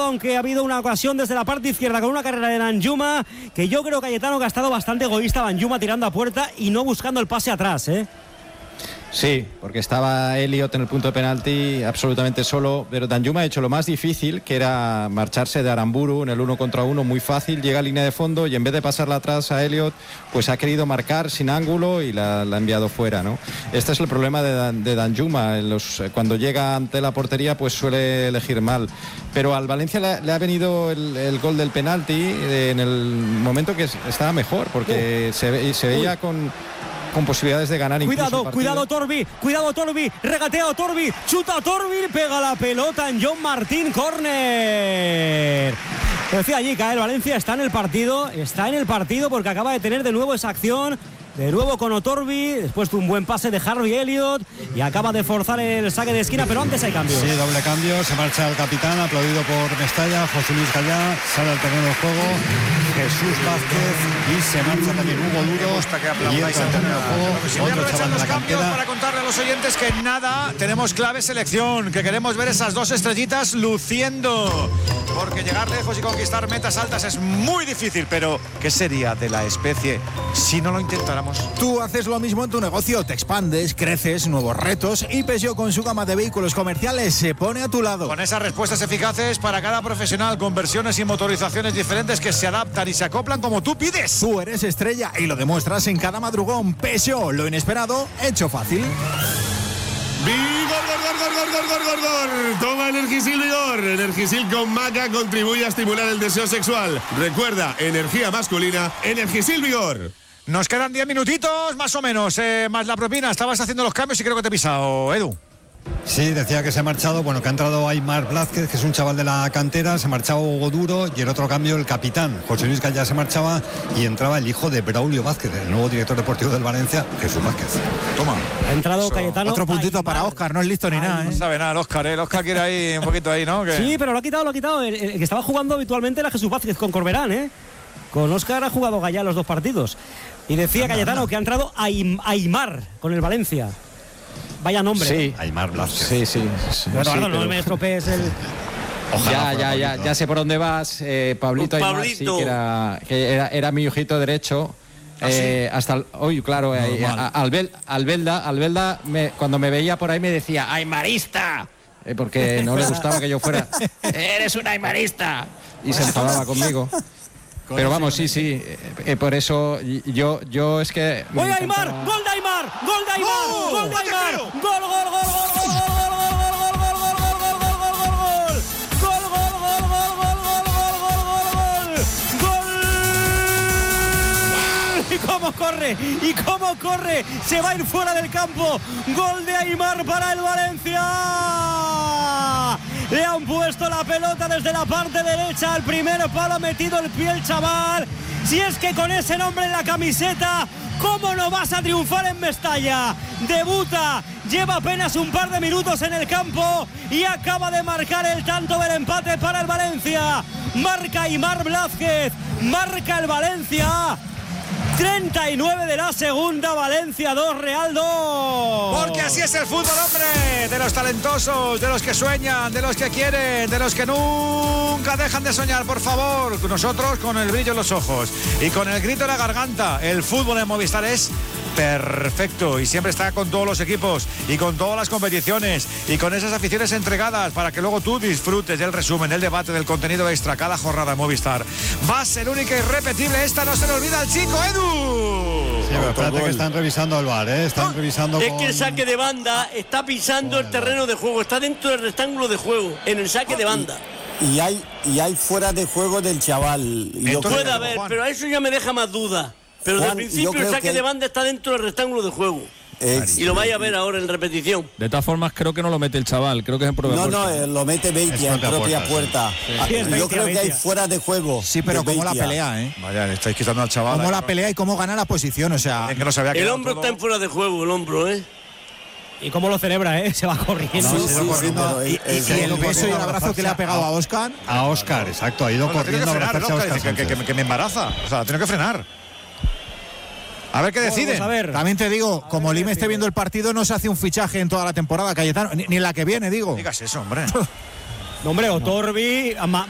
aunque ha habido una ocasión desde la parte izquierda con una carrera de Danjuma, que yo creo, Cayetano, que ha estado bastante egoísta Danjuma tirando a puerta y no buscando el pase atrás, ¿eh? Sí, porque estaba Elliot en el punto de penalti absolutamente solo, pero Danjuma ha hecho lo más difícil, que era marcharse de Aramburu en el 1 contra 1, muy fácil, llega a línea de fondo y en vez de pasarla atrás a Elliot, pues ha querido marcar sin ángulo y la ha enviado fuera, ¿no? Este es el problema de Danjuma, cuando llega ante la portería pues suele elegir mal, pero al Valencia le ha venido el gol del penalti en el momento que estaba mejor, porque se veía con posibilidades de ganar. Cuidado Torbi, regatea Torbi, chuta Torbi, pega la pelota en John Martín, córner. Decía allí, el Valencia está en el partido porque acaba de tener de nuevo esa acción. De nuevo con Otorbi, después de un buen pase de Harvey Elliott y acaba de forzar el saque de esquina, pero antes hay cambio. Sí, doble cambio, se marcha el capitán, aplaudido por Mestalla, José Luis Gallá, sale al terreno de juego, Jesús Vázquez y se marcha también Hugo Duro. Me gusta que aplaudáis al terreno de juego. Voy a aprovechar los cambios para contarle a los oyentes que nada, tenemos clave selección, que queremos ver esas dos estrellitas luciendo, porque llegar lejos y conquistar metas altas es muy difícil, pero ¿qué sería de la especie si no lo intentáramos? Tú haces lo mismo en tu negocio, te expandes, creces, nuevos retos y Peugeot con su gama de vehículos comerciales se pone a tu lado. Con esas respuestas eficaces para cada profesional, con versiones y motorizaciones diferentes que se adaptan y se acoplan como tú pides. Tú eres estrella y lo demuestras en cada madrugón. Peugeot, lo inesperado, hecho fácil. Vigor. Toma Energisil Vigor. Energisil con maca contribuye a estimular el deseo sexual. Recuerda, energía masculina, Energisil Vigor. Nos quedan 10 minutitos, más o menos, más la propina. Estabas haciendo los cambios y creo que te he pisado, Edu. Sí, decía que se ha marchado, que ha entrado Aymar Blázquez, que es un chaval de la cantera, se marchaba Hugo Duro y el otro cambio el capitán, José Luis Gallá se marchaba y entraba el hijo de Braulio Vázquez, el nuevo director deportivo del Valencia, Jesús Vázquez. Toma. Ha entrado Cayetano. Otro puntito Aymar. para Óscar, no es listo ni nada, ¿eh? No sabe nada el Óscar, el Óscar quiere ahí un poquito ahí, ¿no? Sí, pero lo ha quitado. El que estaba jugando habitualmente era Jesús Vázquez con Corberán, ¿eh? Con Óscar ha jugado Gallá los dos partidos. Y decía Cayetano que ha entrado Aymar con el Valencia. Vaya nombre. Sí, Aymar Blázquez. Sí. Pero no me estropees el... Ojalá ya sé por dónde vas, Pablito Aymar, sí, que era mi ojito derecho. Hasta hoy, claro, Albelda cuando me veía por ahí me decía ¡aymarista! Porque no le gustaba que yo fuera ¡eres un aymarista! Y se enfadaba conmigo. Pero vamos, sí, por eso yo es que... ¡Oye, Aymar! ¡Gol de Aymar! ¡Gol de Aymar! ¡Gol de Aymar! ¡Gol! ¡Y cómo corre! ¡Se va a ir fuera del campo! ¡Gol de Aymar para el Valencia! Le han puesto la pelota desde la parte derecha al primer palo, ha metido el pie el chaval. Si es que con ese nombre en la camiseta, ¿cómo no vas a triunfar en Mestalla? Debuta, lleva apenas un par de minutos en el campo y acaba de marcar el tanto del empate para el Valencia. Marca Aymar Blázquez, marca el Valencia. 39 de la segunda, Valencia 2, Real 2. Porque así es el fútbol, hombre. De los talentosos, de los que sueñan, de los que quieren, de los que nunca dejan de soñar, por favor. Nosotros con el brillo en los ojos y con el grito en la garganta. El fútbol en Movistar es perfecto y siempre está con todos los equipos y con todas las competiciones y con esas aficiones entregadas para que luego tú disfrutes del resumen, del debate, del contenido extra cada jornada en Movistar. Va a ser única y repetible, esta no se le olvida al chico Edu. Sí, pero espérate que están revisando el VAR, ¿eh? Están revisando. Es que el saque de banda está pisando el terreno de juego, está dentro del rectángulo de juego, en el saque de banda. Y hay fuera de juego del chaval. Puede haber, pero a eso ya me deja más duda. Pero Juan, de principio el saque de banda está dentro del rectángulo de juego. Y lo vais a ver ahora en repetición. De todas formas, creo que no lo mete el chaval, creo que es en propia puerta. No, lo mete Beitia en propia puerta. Sí, yo creo que hay fuera de juego. Sí, pero cómo la pelea, ¿eh? Vaya, le estáis quitando al chaval. Cómo la pelea y cómo gana la posición, o sea... Es que no se había el hombro está en fuera de juego, el hombro, ¿eh? Y cómo lo celebra, ¿eh? Se va corriendo. Y el beso y el abrazo que le ha pegado a Óscar. A Óscar, exacto, ha ido corriendo a abrazarse a Óscar. Que me embaraza. O sea, tengo que frenar. A ver qué deciden. A ver. También te digo, como Lima esté viendo el partido, no se hace un fichaje en toda la temporada, Cayetano, ni en la que viene, digo. No digas eso, hombre. Hombre, Otorbi,